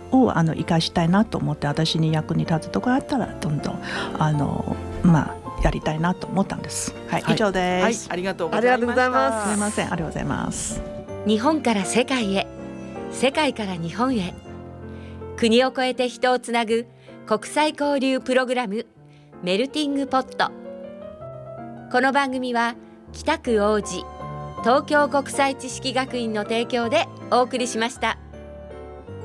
を生かしたいなと思って、私に役に立つところあったらどんどんやりたいなと思ったんです。はい、以上です。 ありがとうございました。 すみません、ありがとうございます。 日本から世界へ、世界から日本へ、国を越えて人をつなぐ国際交流プログラム、メルティングポット。この番組は北区王子東京国際知識学院の提供でお送りしました。